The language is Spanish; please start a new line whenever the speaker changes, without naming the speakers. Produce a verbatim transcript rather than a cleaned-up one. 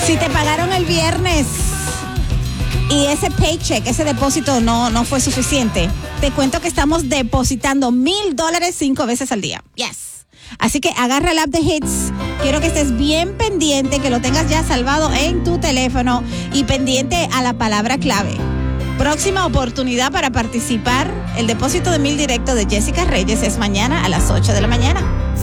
Si te pagaron el viernes y ese paycheck, ese depósito no, no fue suficiente, te cuento que estamos depositando mil dólares cinco veces al día. Yes. Así que agarra el app de Hits. Quiero que estés bien pendiente, que lo tengas ya salvado en tu teléfono y pendiente a la palabra clave. Próxima oportunidad para participar. El depósito de mil directo de Jessica Reyes es mañana a las ocho de la mañana.